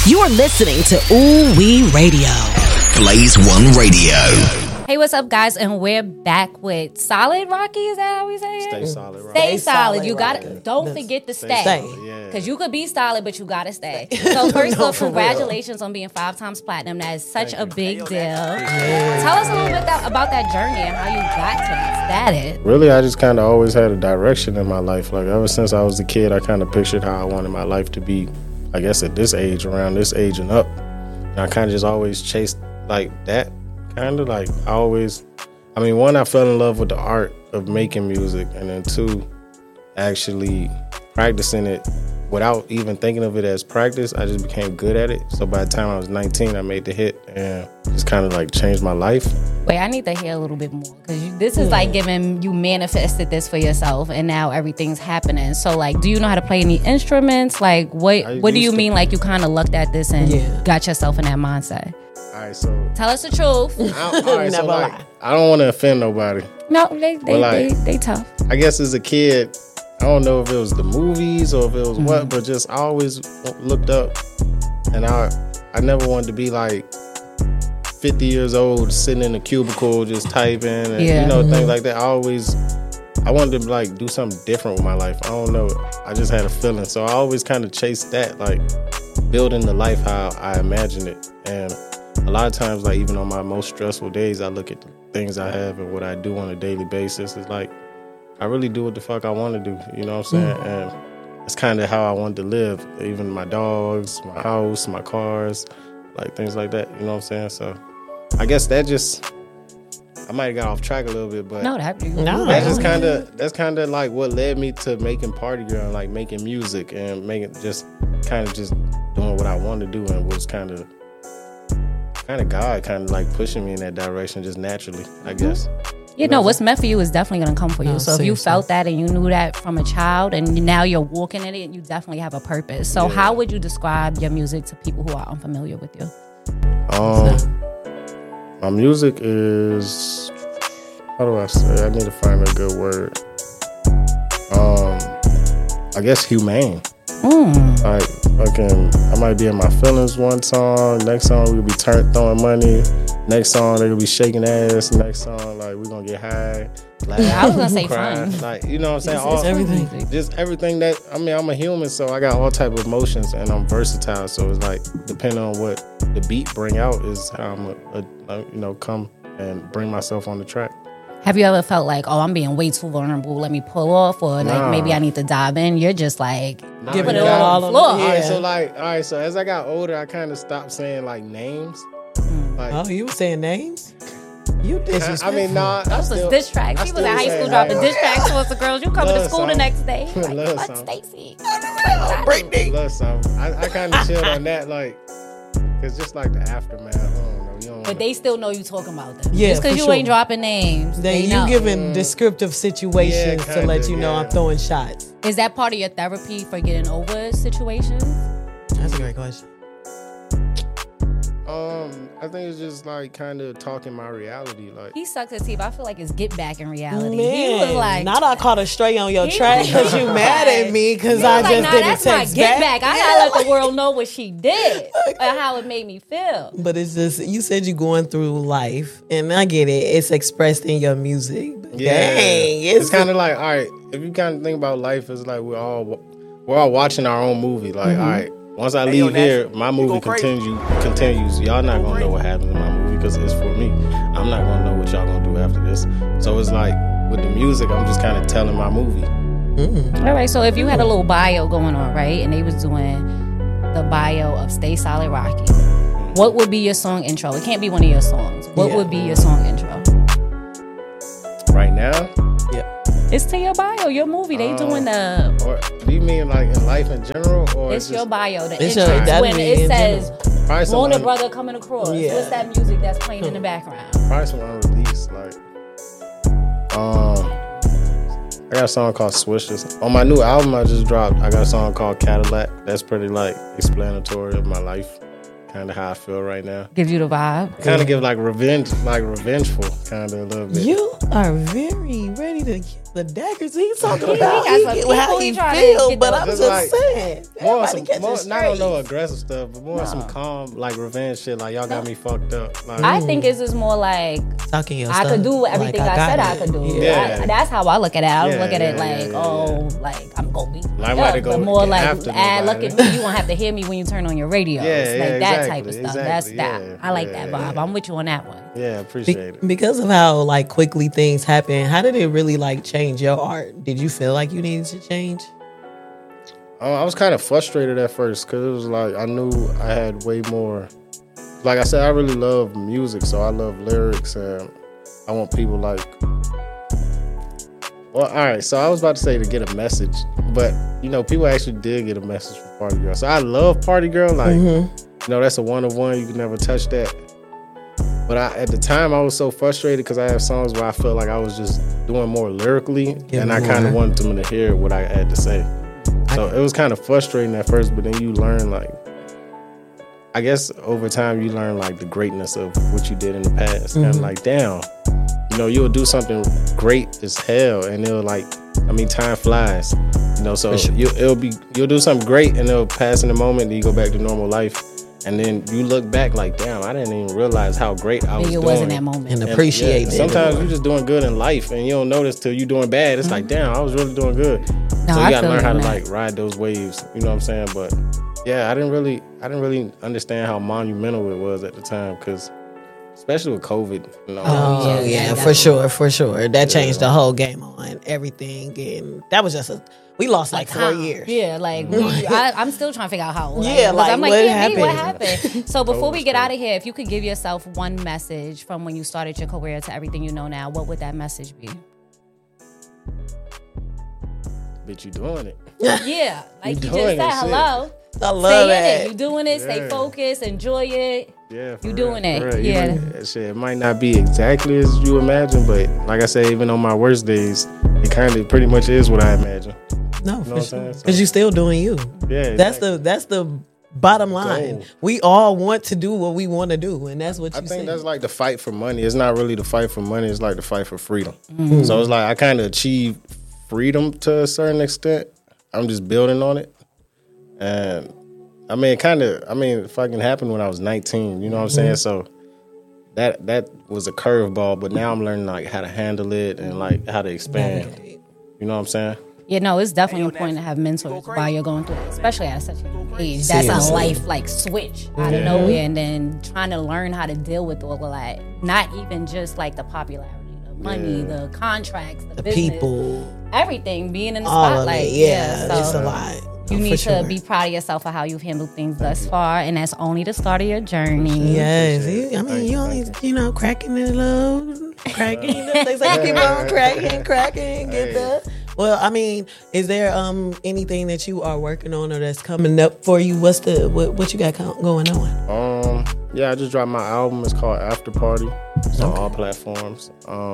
You're listening to Ooh Wee Radio. Blaze One Radio. Hey, what's up, guys? And we're back with Solid Rocky. Is that how we say it? Stay solid, Rocky. Stay solid. You got to don't forget to stay. Because you could be solid, but you got to stay. So first off, congratulations on being 5 times platinum. That is such a big deal. Tell us a little bit about that journey and how you got to that status. Really, I just kind of always had a direction in my life. Like ever since I was a kid, I kind of pictured how I wanted my life to be. I guess at this age, around this age and up. And I kind of just always chased like that. Kind of like one, I fell in love with the art of making music, and then 2, actually practicing it without even thinking of it as practice. I just became good at it. So by the time I was 19, I made the hit and just kind of like changed my life. Wait, I need to hear a little bit more, because this is like giving you manifested this for yourself, and now everything's happening. So like, do you know how to play any instruments? Like what do you mean like you kind of lucked at this and got yourself in that mindset? All right, so tell us the truth. So like, I don't want to offend nobody. No, they tough. I guess as a kid, I don't know if it was the movies or if it was what, but just I always looked up, and I never wanted to be like 50 years old sitting in a cubicle just typing and things like that. I wanted to like do something different with my life. I don't know. I just had a feeling, so I always kind of chased that, like building the life how I imagined it. And a lot of times, like even on my most stressful days, I look at the things I have and what I do on a daily basis. It's like I really do what the fuck I want to do. You know what I'm saying? And it's kind of how I wanted to live. Even my dogs, my house, my cars, like things like that. You know what I'm saying? So I guess that just, I might have got off track a little bit, but that's kind of like what led me to making Party Girl, and like making music and making just doing what I wanted to do, and was kind of God kind of like pushing me in that direction just naturally, I guess. What's meant for you is definitely going to come for you. So if you felt that and you knew that from a child, and now you're walking in it, you definitely have a purpose. So how would you describe your music to people who are unfamiliar with you? My music is, how do I say? I need to find a good word. I guess humane. Like I might be in my feelings one song. Next song we could be throwing money. Next song they could be shaking ass. Next song like we gonna get high. I was gonna say fun. Like you know what I'm saying? It's everything. Just everything that I'm a human, so I got all type of emotions and I'm versatile. So it's like depending on what the beat bring out is how I'm come and bring myself on the track. Have you ever felt like, I'm being way too vulnerable, let me pull off, or like maybe I need to dive in? You're just like giving it all on the floor. All right, so as I got older, I kind of stopped saying like names. Like, you were saying names? You disrespectful. Those was diss tracks. He was in high school dropping diss tracks towards the girls. You coming to school the next day. Like, what, Stacey? I kind of chilled on that, like, it's just like the aftermath. I don't know. But they still know you talking about them. Yeah, just because you ain't dropping names. They know. You giving descriptive situations to let you know I'm throwing shots. Is that part of your therapy for getting over situations? That's a great question. I think it's just like kind of talking my reality. Like he sucks his teeth. I feel like it's get back in reality. Man, he was like, not I caught a stray on your track because you mad at me because I just didn't text get back. I gotta let the world know what she did and how it made me feel. But it's just, you said you're going through life, and I get it. It's expressed in your music. But dang, it's kind of like, all right, if you kind of think about life, it's like we're all watching our own movie. Like, all right. Once I leave here, my movie continues. Y'all not gonna know what happens in my movie because it's for me. I'm not gonna know what y'all gonna do after this. So it's like with the music, I'm just kind of telling my movie. All right. So if you had a little bio going on, right, and they was doing the bio of Stay Solid Rocky, what would be your song intro? It can't be one of your songs. What would be your song intro? Right now? Yeah. It's to your bio, your movie. They doing the. Or do you mean like in life in general, or it's your bio? The it's intro when it says Warner Brother coming across. Yeah. What's that music that's playing in the background? Probably some unreleased. Like, I got a song called Swishers. On my new album I just dropped, I got a song called Cadillac. That's pretty like explanatory of my life. Kind of how I feel right now. Gives you the vibe. Kind of give like revengeful, kind of a little bit. You are very ready to the daggers he's talking about. How he feel, but I'm just like, saying. More, I don't know aggressive stuff, but more some calm, like revenge shit. Like y'all got me fucked up. Like, I think it's just more like talking your I stuff. could do everything I said I could do. Yeah. That's how I look at it. I don't look at it like I'm gonna be. But more like, look at me. You won't have to hear me when you turn on your radio. That type of stuff. That's that. I like that vibe. I'm with you on that one. Yeah, appreciate it. Because of how like quickly things happen, how did it really like change your art? Did you feel like you needed to change? I was kind of frustrated at first because it was like I knew I had way more. Like I said, I really love music, so I love lyrics, and I want people like. Well, all right. So I was about to say to get a message, but people actually did get a message from Party Girl. So I love Party Girl. Like, that's a one-of-one. You can never touch that. But at the time, I was so frustrated because I have songs where I felt like I was just doing more lyrically, and I kind of wanted them to hear what I had to say. So it was kind of frustrating at first, but then you learn, like, I guess over time you learn, like, the greatness of what you did in the past. And I'm like, damn, you'll do something great as hell, and it'll, like, time flies. So you'll do something great, and it'll pass in a moment, and you go back to normal life. And then you look back like, damn, I didn't even realize how great I was doing. It was in that moment. And appreciate it. Sometimes you're just doing good in life and you don't notice till you're doing bad. It's like, damn, I was really doing good. So you gotta learn how to like ride those waves. You know what I'm saying? But yeah, I didn't really understand how monumental it was at the time because especially with COVID. For sure. That changed the whole game on everything. And that was just we lost like 4 years. Yeah, like I'm still trying to figure out how old. Yeah, I'm like, what happened? So before we get out of here, if you could give yourself one message from when you started your career to everything you know now, what would that message be? Bitch, you doing it. Yeah, like you just said, hello. I love that. You doing it. Stay focused. Enjoy it. Yeah, you doing it. Real. Yeah. It might not be exactly as you imagine, but like I said, even on my worst days, it kind of pretty much is what I imagine. No, for sure. Because you're still doing you. Yeah, exactly. That's the bottom line. Goal. We all want to do what we want to do, and that's what I think. That's like the fight for money. It's not really the fight for money. It's like the fight for freedom. Mm-hmm. So it's like I kind of achieved freedom to a certain extent. I'm just building on it, and it fucking happened when I was 19. You know what I'm saying? So that was a curveball, but now I'm learning like how to handle it and like how to expand. You know what I'm saying? Yeah, no, it's definitely important to have mentors while you're going through it, especially at such a young age. That's a life like switch out of nowhere, and then trying to learn how to deal with all of that. Not even just like the popularity, the money, the contracts, the business, people, everything being in the spotlight. So it's a lot. You need to be proud of yourself for how you've handled things thus far, and that's only the start of your journey. Yes, you only cracking it low, cracking. They say keep on cracking, get there. Well, is there anything that you are working on or that's coming up for you? What you got going on? I just dropped my album. It's called After Party. It's on all platforms.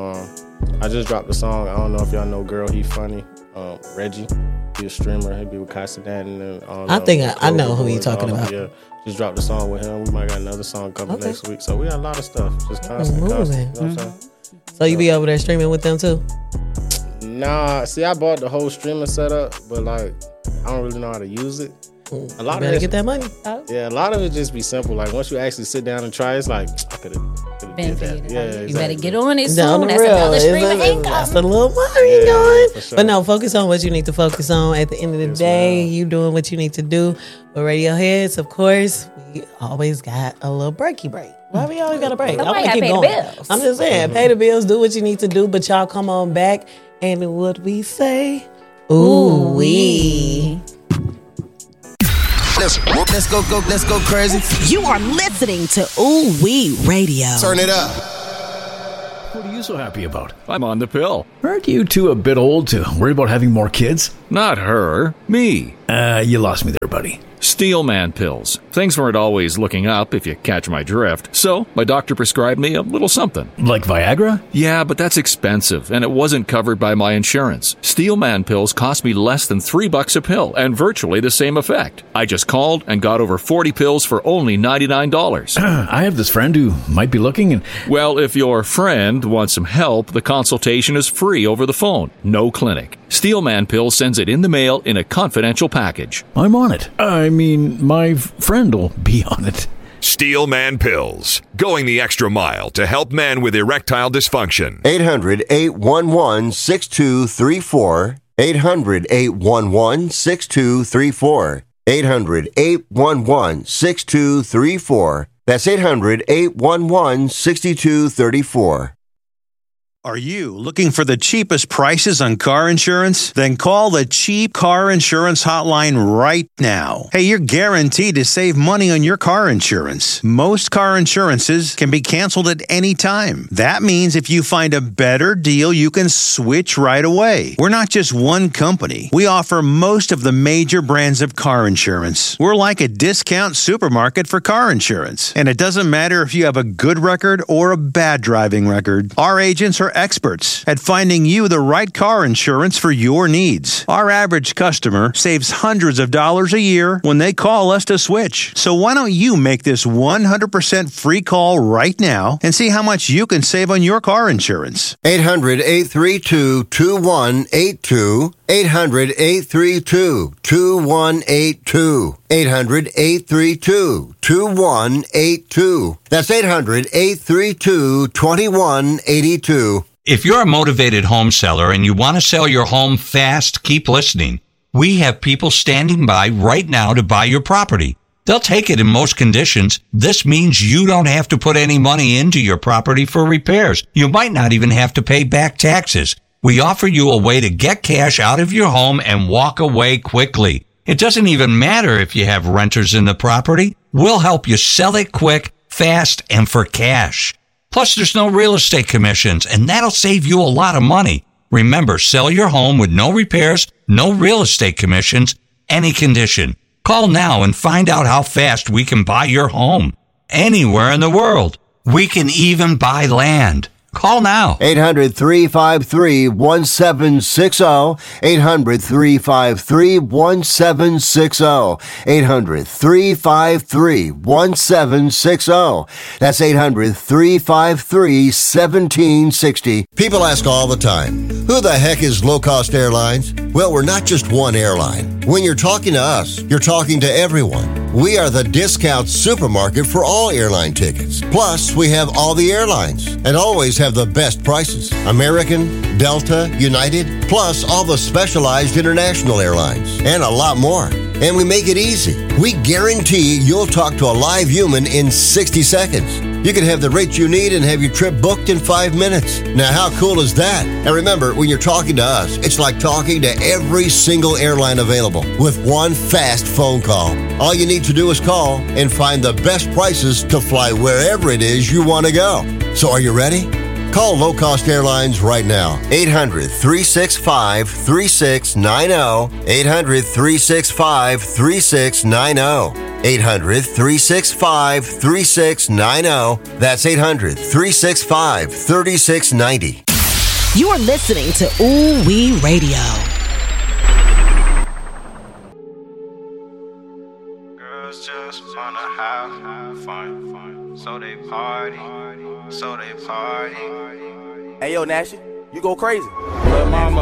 I just dropped a song. I don't know if y'all know Girl He Funny. Reggie, he's a streamer. He be with Cassidat and I think I know who you're talking about. Yeah, just dropped a song with him. We might got another song coming next week. So we got a lot of stuff. Just constant. You know what I'm saying? So you be over there streaming with them too? Nah, see, I bought the whole streaming setup, but like, I don't really know how to use it. A lot of it get that money. Yeah, a lot of it just be simple. Like once you actually sit down and try, it's like I could have did that. Yeah, exactly. You better get on it soon. That's another stream of income. That's a little money going. Sure. But no, focus on what you need to focus on. At the end of the day, you doing what you need to do. With Radioheads, of course, we always got a little breaky break. Why we always got a break? I want to keep going. Bills. I'm just saying, pay the bills, do what you need to do. But y'all come on back, and what we say, ooh wee. Let's go crazy. You are listening to Ooh Wee Radio. Turn it up. What are you so happy about? I'm on the pill. Aren't you two a bit old to worry about having more kids? Not her, me. You lost me there, buddy. Steelman pills. Things weren't always looking up, if you catch my drift. So, my doctor prescribed me a little something. Like Viagra? Yeah, but that's expensive, and it wasn't covered by my insurance. Steelman pills cost me less than $3 a pill, and virtually the same effect. I just called and got over 40 pills for only $99. I have this friend who might be looking and... Well, if your friend wants some help, the consultation is free over the phone. No clinic. Steelman Pill sends it in the mail in a confidential package. I'm on it. I mean, my friend will be on it. Steelman Pills. Going the extra mile to help men with erectile dysfunction. 800-811-6234. 800-811-6234. 800-811-6234. That's 800-811-6234. Are you looking for the cheapest prices on car insurance? Then call the Cheap Car Insurance Hotline right now. Hey, you're guaranteed to save money on your car insurance. Most car insurances can be canceled at any time. That means if you find a better deal, you can switch right away. We're not just one company. We offer most of the major brands of car insurance. We're like a discount supermarket for car insurance. And it doesn't matter if you have a good record or a bad driving record. Our agents are experts at finding you the right car insurance for your needs. Our average customer saves hundreds of dollars a year when they call us to switch. So why don't you make this 100% free call right now and see how much you can save on your car insurance? 800-832-2182. 800-832-2182. 800-832-2182. That's 800-832-2182. If you're a motivated home seller and you want to sell your home fast, keep listening. We have people standing by right now to buy your property. They'll take it in most conditions. This means you don't have to put any money into your property for repairs. You might not even have to pay back taxes. We offer you a way to get cash out of your home and walk away quickly. It doesn't even matter if you have renters in the property. We'll help you sell it quick, fast, and for cash. Plus, there's no real estate commissions, and that'll save you a lot of money. Remember, sell your home with no repairs, no real estate commissions, any condition. Call now and find out how fast we can buy your home. Anywhere in the world. We can even buy land. Call now. 800-353-1760. 800-353-1760. 800-353-1760. That's 800-353-1760. People ask all the time, who the heck is Low Cost Airlines? Well, we're not just one airline. When you're talking to us, you're talking to everyone. We are the discount supermarket for all airline tickets. Plus, we have all the airlines and always have the best prices. American, Delta, United, plus all the specialized international airlines, and a lot more. And we make it easy. We guarantee you'll talk to a live human in 60 seconds. You can have the rates you need and have your trip booked in 5 minutes. Now, how cool is that? And remember, when you're talking to us, it's like talking to every single airline available with one fast phone call. All you need to do is call and find the best prices to fly wherever it is you want to go. So are you ready? Call Low Cost Airlines right now. 800-365-3690. 800-365-3690. 800-365-3690. That's 800-365-3690. You're listening to Ooh Wee Radio. Girls just wanna have fun, so they party. Hey yo, Nash, you go crazy. But mama